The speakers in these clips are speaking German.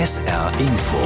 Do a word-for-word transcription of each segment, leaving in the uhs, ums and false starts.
S R Info.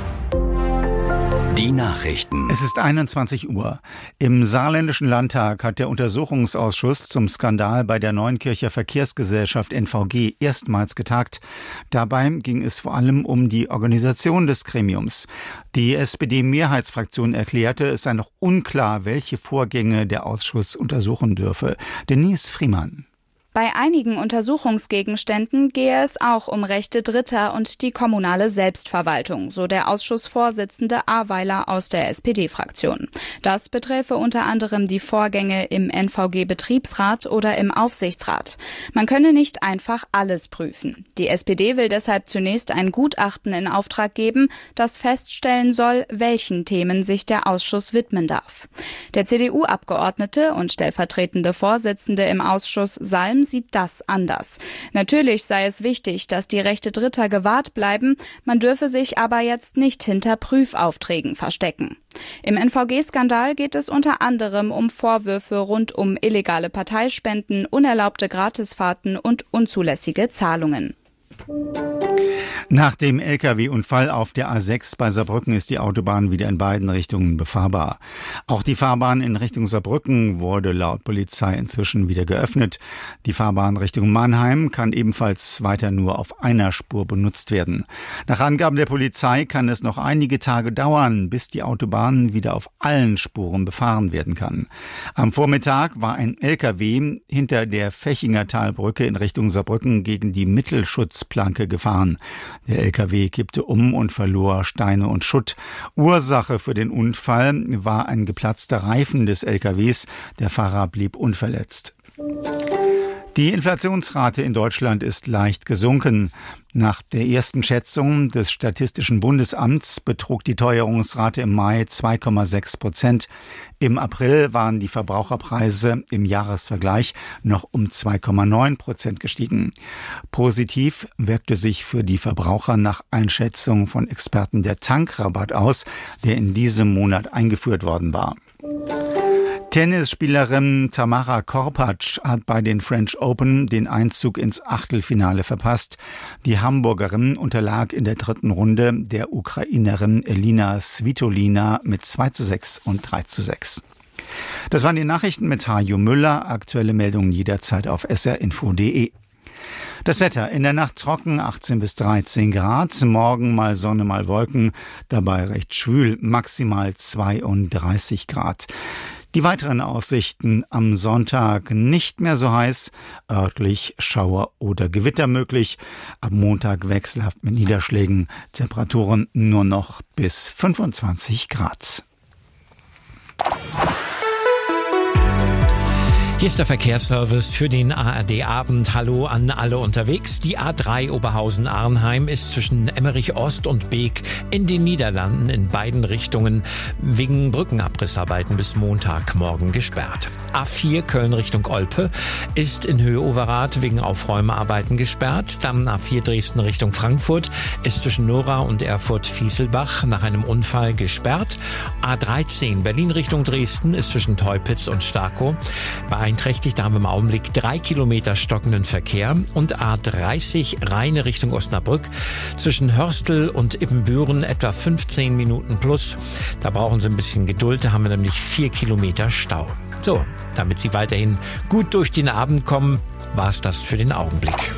Die Nachrichten. Es ist einundzwanzig Uhr. Im Saarländischen Landtag hat der Untersuchungsausschuss zum Skandal bei der Neunkircher Verkehrsgesellschaft N V G erstmals getagt. Dabei ging es vor allem um die Organisation des Gremiums. Die S P D-Mehrheitsfraktion erklärte, es sei noch unklar, welche Vorgänge der Ausschuss untersuchen dürfe. Denise Friemann. Bei einigen Untersuchungsgegenständen gehe es auch um Rechte Dritter und die kommunale Selbstverwaltung, so der Ausschussvorsitzende Aweiler aus der S P D-Fraktion. Das beträfe unter anderem die Vorgänge im N V G-Betriebsrat oder im Aufsichtsrat. Man könne nicht einfach alles prüfen. Die S P D will deshalb zunächst ein Gutachten in Auftrag geben, das feststellen soll, welchen Themen sich der Ausschuss widmen darf. Der C D U-Abgeordnete und stellvertretende Vorsitzende im Ausschuss Salm sieht das anders. Natürlich sei es wichtig, dass die Rechte Dritter gewahrt bleiben, man dürfe sich aber jetzt nicht hinter Prüfaufträgen verstecken. Im N V G-Skandal geht es unter anderem um Vorwürfe rund um illegale Parteispenden, unerlaubte Gratisfahrten und unzulässige Zahlungen. Nach dem L K W-Unfall auf der A sechs bei Saarbrücken ist die Autobahn wieder in beiden Richtungen befahrbar. Auch die Fahrbahn in Richtung Saarbrücken wurde laut Polizei inzwischen wieder geöffnet. Die Fahrbahn Richtung Mannheim kann ebenfalls weiter nur auf einer Spur benutzt werden. Nach Angaben der Polizei kann es noch einige Tage dauern, bis die Autobahn wieder auf allen Spuren befahren werden kann. Am Vormittag war ein L K W hinter der Fechinger Talbrücke in Richtung Saarbrücken gegen die Mittelschutzplanke gefahren. Der L K W kippte um und verlor Steine und Schutt. Ursache für den Unfall war ein geplatzter Reifen des L K Ws. Der Fahrer blieb unverletzt. Die Inflationsrate in Deutschland ist leicht gesunken. Nach der ersten Schätzung des Statistischen Bundesamts betrug die Teuerungsrate im Mai zwei Komma sechs Prozent. Im April waren die Verbraucherpreise im Jahresvergleich noch um zwei Komma neun Prozent gestiegen. Positiv wirkte sich für die Verbraucher nach Einschätzung von Experten der Tankrabatt aus, der in diesem Monat eingeführt worden war. Tennisspielerin Tamara Korpatsch hat bei den French Open den Einzug ins Achtelfinale verpasst. Die Hamburgerin unterlag in der dritten Runde der Ukrainerin Elina Svitolina mit zwei zu sechs und drei zu sechs. Das waren die Nachrichten mit Hajo Müller. Aktuelle Meldungen jederzeit auf s r info punkt d e. Das Wetter: in der Nacht trocken, achtzehn bis dreizehn Grad, morgen mal Sonne, mal Wolken, dabei recht schwül, maximal zweiunddreißig Grad. Die weiteren Aussichten: am Sonntag nicht mehr so heiß, örtlich Schauer oder Gewitter möglich. Am Montag wechselhaft mit Niederschlägen, Temperaturen nur noch bis fünfundzwanzig Grad. Hier ist der Verkehrsservice für den A R D-Abend. Hallo an alle unterwegs. Die A drei Oberhausen-Arnheim ist zwischen Emmerich Ost und Beek in den Niederlanden in beiden Richtungen wegen Brückenabrissarbeiten bis Montagmorgen gesperrt. A vier Köln Richtung Olpe ist in Höhe Overath wegen Aufräumarbeiten gesperrt. Dann A vier Dresden Richtung Frankfurt ist zwischen Nora und Erfurt-Fieselbach nach einem Unfall gesperrt. A dreizehn Berlin Richtung Dresden ist zwischen Teupitz und Starkow beeinträchtigt. Da haben wir im Augenblick drei Kilometer stockenden Verkehr. Und A dreißig Rheine Richtung Osnabrück zwischen Hörstel und Ippenbüren etwa fünfzehn Minuten plus. Da brauchen Sie ein bisschen Geduld. Da haben wir nämlich vier Kilometer Stau. So, damit Sie weiterhin gut durch den Abend kommen, war es das für den Augenblick.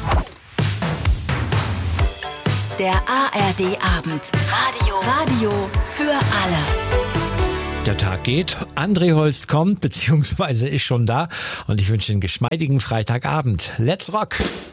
Der A R D-Abend. Radio. Radio für alle. Der Tag geht, André Holst kommt, beziehungsweise ist schon da und ich wünsche einen geschmeidigen Freitagabend. Let's rock!